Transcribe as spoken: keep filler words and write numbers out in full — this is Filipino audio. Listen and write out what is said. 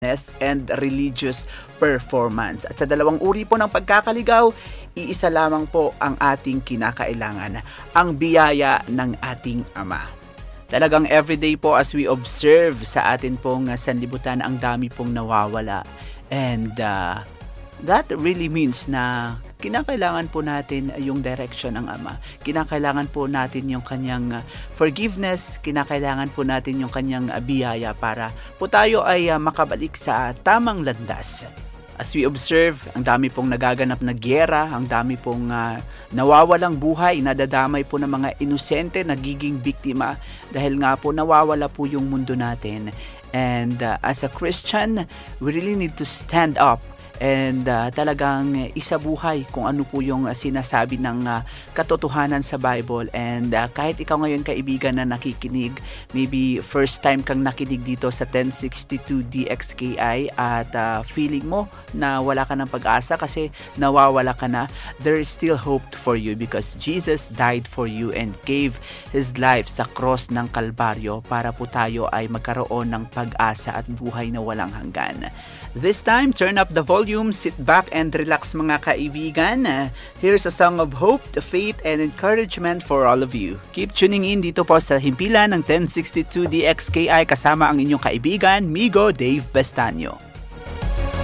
and religious performance. At sa dalawang uri po ng pagkakaligaw, iisa lamang po ang ating kinakailangan, ang biyaya ng ating Ama. Talagang everyday po as we observe sa atin pong sanlibutan, ang dami pong nawawala. And uh, that really means na kinakailangan po natin yung direction ng Ama. Kinakailangan po natin yung kanyang forgiveness. Kinakailangan po natin yung kanyang biyaya para po tayo ay makabalik sa tamang landas. As we observe, ang dami pong nagaganap na gyera, ang dami pong uh, nawawalang buhay, nadadamay po ng mga inosente, nagiging biktima dahil nga po nawawala po yung mundo natin. And uh, as a Christian, we really need to stand up and uh, talagang isabuhay kung ano po yung uh, sinasabi ng uh, katotohanan sa Bible. And uh, kahit ikaw ngayon kaibigan na nakikinig, maybe first time kang nakinig dito sa ten sixty-two D X K I at uh, feeling mo na wala ka ng pag-asa kasi nawawala ka na, there is still hope for you because Jesus died for you and gave His life sa cross ng Kalbaryo para po tayo ay magkaroon ng pag-asa at buhay na walang hanggan. This time, turn up the volume, sit back and relax mga kaibigan. Uh, here's a song of hope, faith, and encouragement for all of you. Keep tuning in dito po sa himpilan ng ten sixty-two D X K I kasama ang inyong kaibigan, Migo Dave Bastanyo.